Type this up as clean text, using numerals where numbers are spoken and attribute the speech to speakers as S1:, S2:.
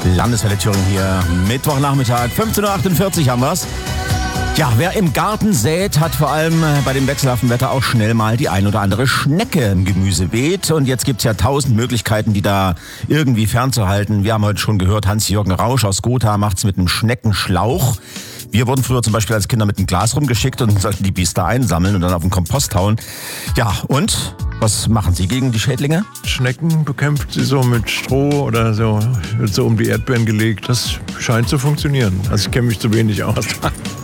S1: Landeswelle Thüringen hier, Mittwochnachmittag, 15.48 Uhr haben wir's. Ja, wer im Garten sät, hat vor allem bei dem wechselhaften Wetter auch schnell mal die ein oder andere Schnecke im Gemüsebeet. Und jetzt gibt's ja 1000 Möglichkeiten, die da irgendwie fernzuhalten. Wir haben heute schon gehört, Hans-Jürgen Rausch aus Gotha macht's mit einem Schneckenschlauch. Wir wurden früher zum Beispiel als Kinder mit einem Glas rumgeschickt und sollten die Biester einsammeln und dann auf den Kompost hauen. Ja, und was machen Sie gegen die Schädlinge?
S2: Schnecken bekämpft sie so mit Stroh oder so, wird so um die Erdbeeren gelegt. Das scheint zu funktionieren. Also ich kenne mich zu wenig aus.